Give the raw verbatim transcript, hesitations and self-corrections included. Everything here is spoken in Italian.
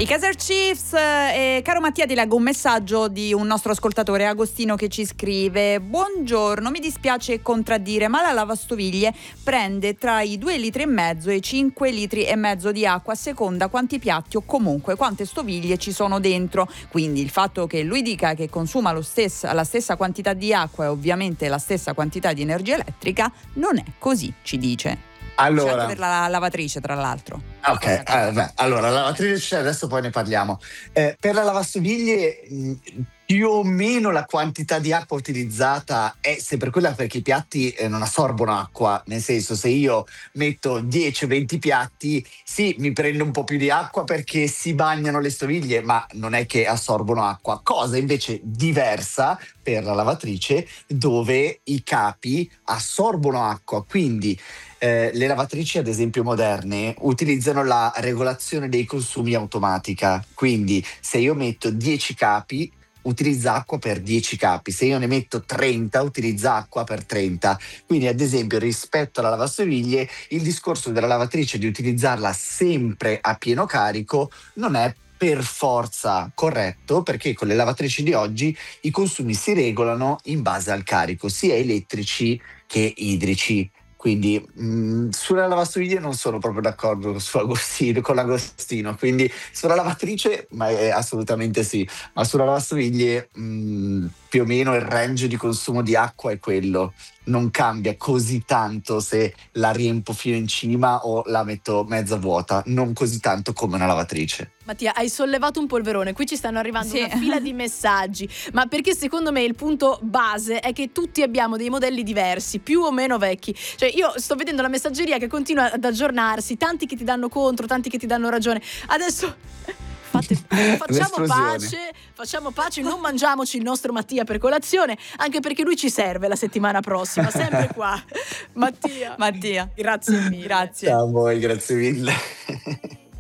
I Kaiser Chiefs. Eh, caro Mattia, ti leggo un messaggio di un nostro ascoltatore, Agostino, che ci scrive: buongiorno, mi dispiace contraddire, ma la lavastoviglie prende tra i due litri e mezzo e i cinque litri e mezzo di acqua a seconda quanti piatti o comunque quante stoviglie ci sono dentro. Quindi il fatto che lui dica che consuma lo stesso, la stessa quantità di acqua e ovviamente la stessa quantità di energia elettrica non è così, ci dice. Allora, c'è anche per la lavatrice, tra l'altro. ok, eh, beh, allora la lavatrice adesso poi ne parliamo. Eh, per la lavastoviglie mh, più o meno la quantità di acqua utilizzata è sempre quella, perché i piatti eh, non assorbono acqua, nel senso, se io metto dieci venti piatti, sì, mi prendo un po' più di acqua perché si bagnano le stoviglie, ma non è che assorbono acqua. Cosa invece diversa per la lavatrice, dove i capi assorbono acqua, quindi Eh, le lavatrici, ad esempio moderne, utilizzano la regolazione dei consumi automatica, quindi se io metto dieci capi utilizza acqua per dieci capi, se io ne metto trenta utilizza acqua per trenta. Quindi ad esempio rispetto alla lavastoviglie il discorso della lavatrice di utilizzarla sempre a pieno carico non è per forza corretto, perché con le lavatrici di oggi i consumi si regolano in base al carico, sia elettrici che idrici. Quindi mh, sulla lavastoviglie non sono proprio d'accordo su Agostino, con l'Agostino, quindi sulla lavatrice ma è assolutamente sì, ma sulla lavastoviglie mh, più o meno il range di consumo di acqua è quello, non cambia così tanto se la riempo fino in cima o la metto mezza vuota, non così tanto come una lavatrice. Mattia, hai sollevato un polverone, qui ci stanno arrivando Sì. una fila di messaggi, ma perché secondo me il punto base è che tutti abbiamo dei modelli diversi, più o meno vecchi. Cioè io sto vedendo la messaggeria che continua ad aggiornarsi, tanti che ti danno contro, tanti che ti danno ragione. Adesso fate, facciamo pace, facciamo pace, non mangiamoci il nostro Mattia per colazione, anche perché lui ci serve la settimana prossima, sempre qua. Mattia, Mattia, grazie mille. Grazie. Ciao a voi, grazie mille.